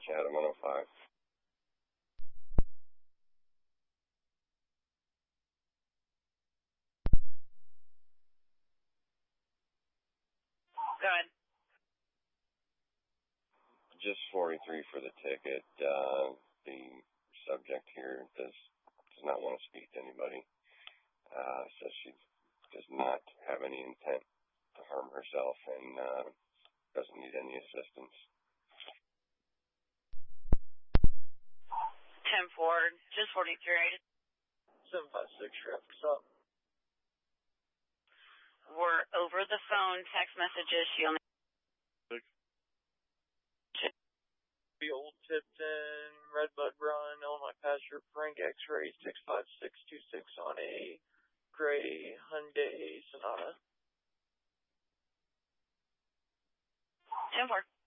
Adam 105. Go ahead. Just 43 for the ticket. The subject here does not want to speak to anybody. Says she does not have any intent to harm herself and doesn't need any assistance. 10-4, just 43. 756 traffic stop. We're over the phone, text messages. She only... The Old Tipton, Redbud Run, Illinois Pasture, Frank X-Ray 65626 on a gray Hyundai Sonata. 10-4.